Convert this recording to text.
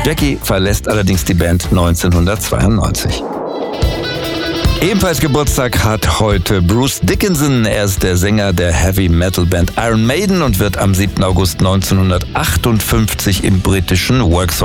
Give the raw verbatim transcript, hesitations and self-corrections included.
Jackie verlässt allerdings die Band neunzehnhundertzweiundneunzig. Ebenfalls Geburtstag hat heute Bruce Dickinson. Er ist der Sänger der Heavy-Metal-Band Iron Maiden und wird am siebten August neunzehnhundertachtundfünfzig im britischen Vauxhall